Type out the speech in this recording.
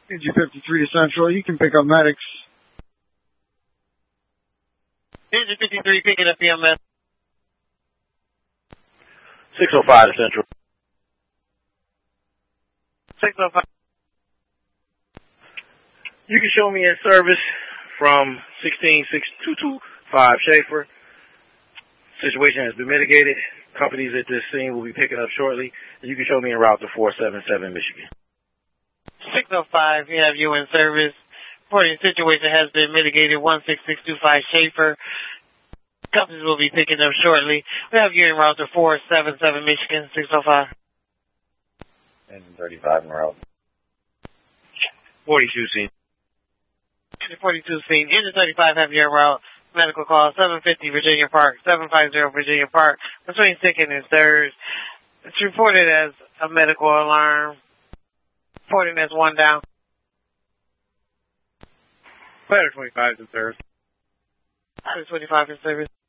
Engine 53 to Central. You can pick up medics. Engine 53 picking up EMS. 605 to Central. 605. You can show me in service from 16625 Schaefer. Situation has been mitigated. Companies at this scene will be picking up shortly. You can show me en route to 477 Michigan. 605, we have you in service. Reporting situation has been mitigated. 16625 Schaefer. Companies will be picking up shortly. We have you en route to 477 Michigan. 605. Engine 35 en route. 42 scene. 42 scene. Engine 35 have you en route. Medical call 750 Virginia Park, 750 Virginia Park, between 2nd and 3rd. It's reported as a medical alarm. Reporting as 1 down. Ladder 25 in service. Ladder 25 in service.